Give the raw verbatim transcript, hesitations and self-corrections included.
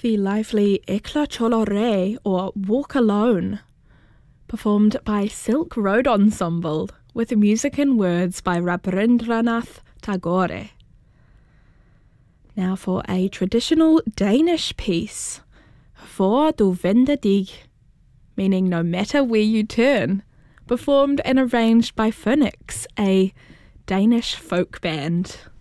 The lively Ekla Cholore, or Walk Alone, performed by Silk Road Ensemble, with music and words by Rabindranath Tagore. Now for a traditional Danish piece, For du vender dig, meaning no matter where you turn, performed and arranged by Phoenix, a Danish folk band.